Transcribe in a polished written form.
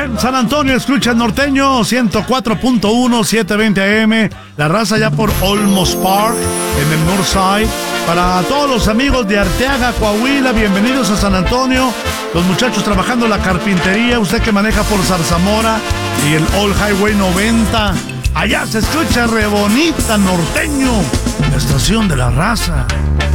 En San Antonio escucha el norteño 104.1, 720 AM. La raza ya por Olmos Park, en el Northside. Para todos los amigos de Arteaga, Coahuila, bienvenidos a San Antonio. Los muchachos trabajando en la carpintería. Usted que maneja por Zarzamora y el Old Highway 90. Allá se escucha re bonita, norteño. La estación de la raza.